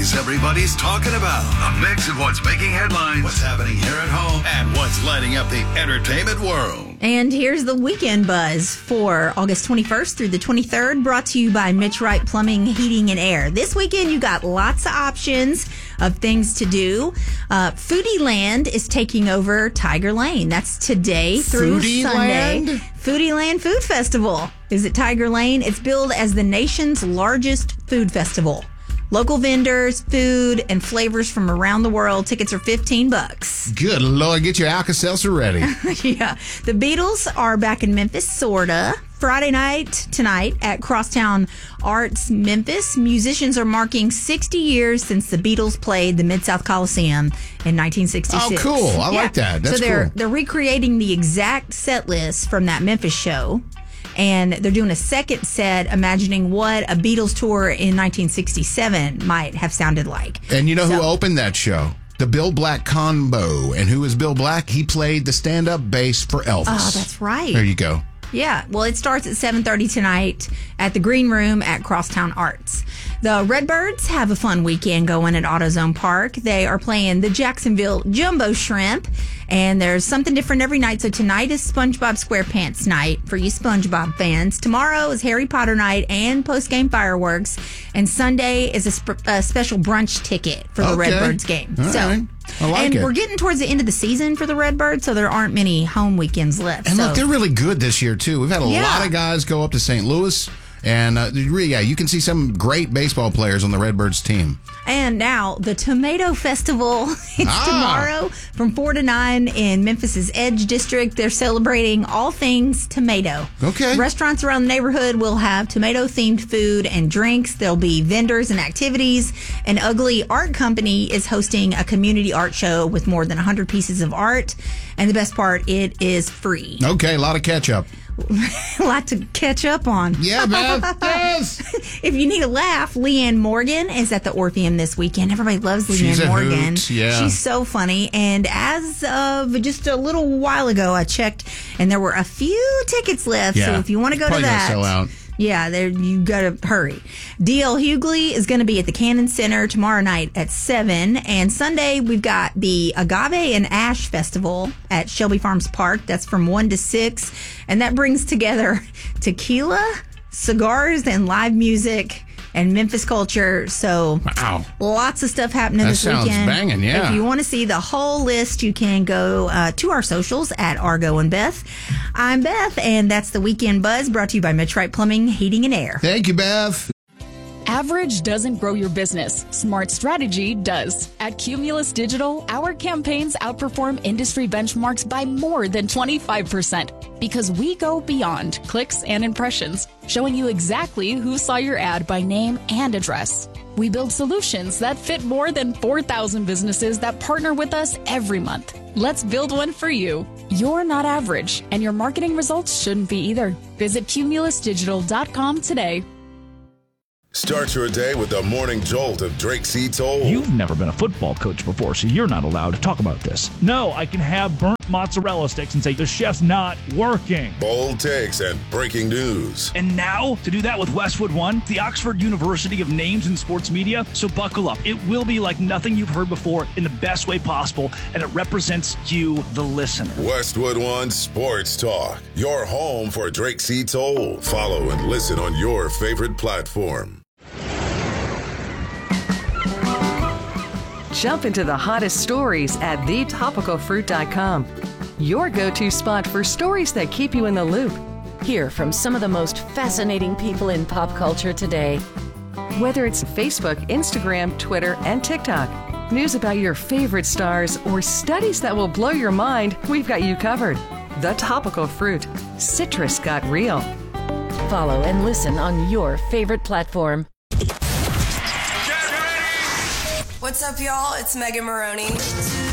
news everybody's talking about. A mix of what's making headlines, what's happening here at home, and what's lighting up the entertainment world. And here's the weekend buzz for August 21st through the 23rd, brought to you by Mitch Wright Plumbing, Heating, and Air. This weekend, you got lots of options of things to do. Foodie Land is taking over Tiger Lane. That's today through Foodie Sunday. Land? Foodie Land Food Festival is at Tiger Lane. It's billed as the nation's largest food festival. Local vendors, food, and flavors from around the world. Tickets are $15. Good Lord, get your Alka-Seltzer ready. Yeah. The Beatles are back in Memphis, sorta. Friday night, tonight, at Crosstown Arts, Memphis. Musicians are marking 60 years since the Beatles played the Mid-South Coliseum in 1966. Oh, cool. I like that. That's cool. They're recreating the exact set list from that Memphis show. And they're doing a second set, imagining what a Beatles tour in 1967 might have sounded like. And you know who opened that show? The Bill Black Combo. And who is Bill Black? He played the stand-up bass for Elvis. Oh, that's right. There you go. Yeah, well, it starts at 7:30 tonight at the Green Room at Crosstown Arts. The Redbirds have a fun weekend going at AutoZone Park. They are playing the Jacksonville Jumbo Shrimp, and there's something different every night. So tonight is SpongeBob SquarePants night for you SpongeBob fans. Tomorrow is Harry Potter night and post-game fireworks, and Sunday is a special brunch ticket for the Redbirds game. All right. I like it. We're getting towards the end of the season for the Redbirds, so there aren't many home weekends left. And look, they're really good this year, too. We've had a lot of guys go up to St. Louis. And you can see some great baseball players on the Redbirds team. And now the Tomato Festival. It's tomorrow from 4 to 9 in Memphis's Edge District. They're celebrating all things tomato. Okay. Restaurants around the neighborhood will have tomato-themed food and drinks. There'll be vendors and activities. An Ugly Art Company is hosting a community art show with more than 100 pieces of art. And the best part, it is free. Okay, a lot of ketchup. A lot to catch up on. Yeah, man. Yes. If you need a laugh, Leanne Morgan is at the Orpheum this weekend. Everybody loves Leanne She's a Morgan. hoot, yeah. She's so funny. And as of just a little while ago, I checked, and there were a few tickets left. Yeah. So if you want to go to that, Probably gonna sell out. yeah, you got to hurry. D.L. Hughley is going to be at the Cannon Center tomorrow night at 7. And Sunday, we've got the Agave and Ash Festival at Shelby Farms Park. That's from 1 to 6. And that brings together tequila, cigars, and live music and Memphis culture. So lots of stuff happening this weekend. That sounds banging, yeah. If you want to see the whole list, you can go to our socials at Argo and Beth. I'm Beth, and that's the Weekend Buzz brought to you by Mitch Wright Plumbing, Heating, and Air. Thank you, Beth. Average doesn't grow your business. Smart strategy does. At Cumulus Digital, our campaigns outperform industry benchmarks by more than 25% because we go beyond clicks and impressions, showing you exactly who saw your ad by name and address. We build solutions that fit more than 4,000 businesses that partner with us every month. Let's build one for you. You're not average, and your marketing results shouldn't be either. Visit cumulusdigital.com today. Start your day with the morning jolt of Drake C. Toll. You've never been a football coach before, so you're not allowed to talk about this. No, I can have burnt mozzarella sticks and say the chef's not working. Bold takes and breaking news. And now, to do that with Westwood One, the Oxford University of Names in Sports Media. So buckle up. It will be like nothing you've heard before in the best way possible, and it represents you, the listener. Westwood One Sports Talk, your home for Drake C. Toll. Follow and listen on your favorite platform. Jump into the hottest stories at thetopicalfruit.com. Your go-to spot for stories that keep you in the loop. Hear from some of the most fascinating people in pop culture today. Whether it's Facebook, Instagram, Twitter, and TikTok, news about your favorite stars, or studies that will blow your mind, we've got you covered. The Topical Fruit. Citrus got real. Follow and listen on your favorite platform. What's up, y'all? It's Megan Maroney.